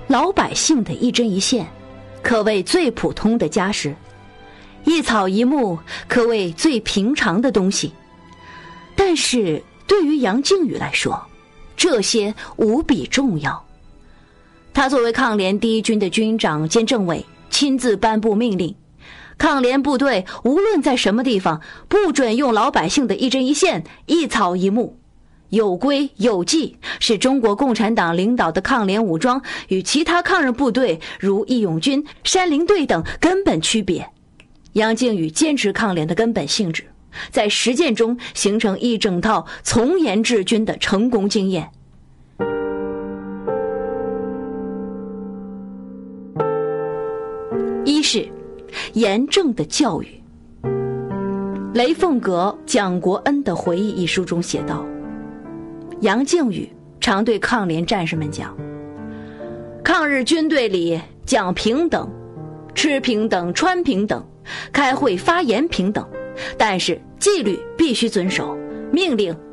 老百姓的一针一线，可谓最普通的家事；一草一木，可谓最平常的东西。但是对于杨靖宇来说，这些无比重要。他作为抗联第一军的军长兼政委，亲自颁布命令，抗联部队无论在什么地方，不准用老百姓的一针一线、一草一木。有规有纪，是中国共产党领导的抗联武装与其他抗日部队如义勇军、山林队等根本区别。杨靖宇坚持抗联的根本性质，在实践中形成一整套从严治军的成功经验。一是严正的教育。雷凤阁《蒋国恩的回忆》一书中写道，杨靖宇常对抗联战士们讲，抗日军队里讲平等，吃平等，穿平等，开会发言平等，但是纪律必须遵守，命令